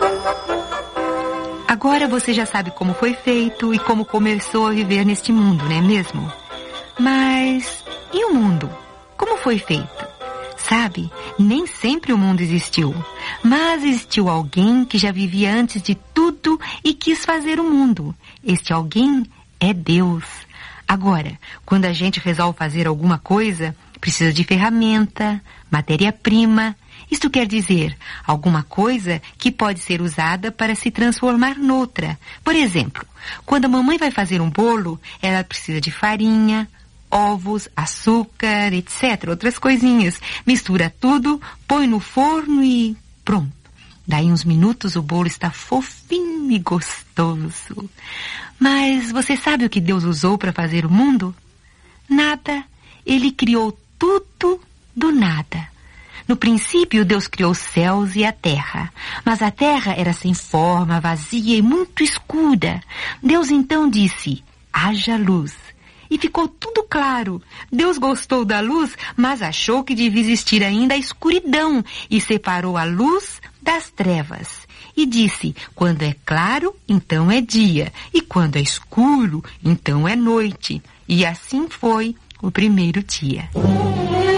Agora você já sabe como foi feito e como começou a viver neste mundo, não é mesmo? Mas e o mundo? Como foi feito? Sabe, nem sempre o mundo existiu, mas existiu alguém que já vivia antes de tudo e quis fazer o mundo. Este alguém é Deus. Agora, quando a gente resolve fazer alguma coisa, precisa de ferramenta, matéria-prima. Isto quer dizer, alguma coisa que pode ser usada para se transformar noutra. Por exemplo, quando a mamãe vai fazer um bolo, ela precisa de farinha, ovos, açúcar, etc. Outras coisinhas. Mistura tudo, põe no forno e pronto. Daí uns minutos o bolo está fofinho e gostoso. Mas você sabe o que Deus usou para fazer o mundo? Nada. Ele criou tudo do nada. No princípio, Deus criou os céus e a terra, mas a terra era sem forma, vazia e muito escura. Deus então disse, haja luz. E ficou tudo claro. Deus gostou da luz, mas achou que devia existir ainda a escuridão e separou a luz das trevas. E disse, quando é claro, então é dia, e quando é escuro, então é noite. E assim foi o primeiro dia.